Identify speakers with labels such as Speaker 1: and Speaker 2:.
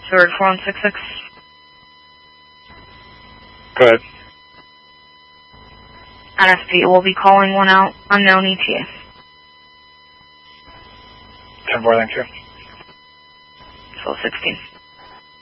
Speaker 1: Steward 4166.
Speaker 2: Go ahead.
Speaker 1: NSP will be calling one out, unknown ETA.
Speaker 2: 10-4, thank you.
Speaker 1: 1216.